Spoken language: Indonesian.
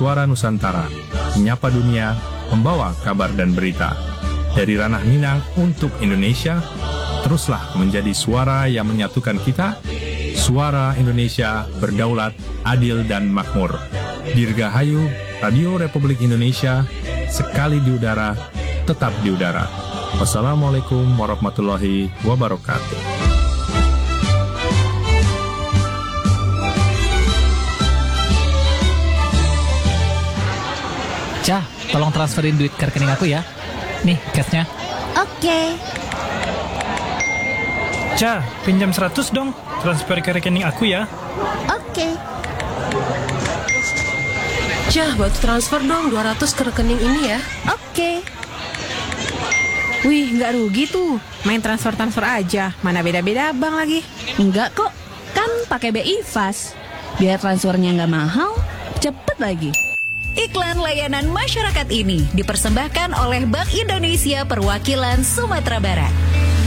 Suara Nusantara, menyapa dunia, membawa kabar dan berita. Dari ranah Minang untuk Indonesia, teruslah menjadi suara yang menyatukan kita. Suara Indonesia berdaulat, adil dan makmur. Dirgahayu, Radio Republik Indonesia, sekali di udara, tetap di udara. Wassalamualaikum warahmatullahi wabarakatuh. Cah, tolong transferin duit ke rekening aku ya. Nih, cashnya. Oke. Cah, pinjam 100 dong. Transfer ke rekening aku ya. Oke. Cah, bantu transfer dong 200 ke rekening ini ya. Oke. Wih, nggak rugi tuh. Main transfer-transfer aja. Mana beda-beda bank lagi. Enggak kok. Kan pakai BI Fast. Biar transfernya nggak mahal, cepet lagi. Iklan layanan masyarakat ini dipersembahkan oleh Bank Indonesia Perwakilan Sumatera Barat.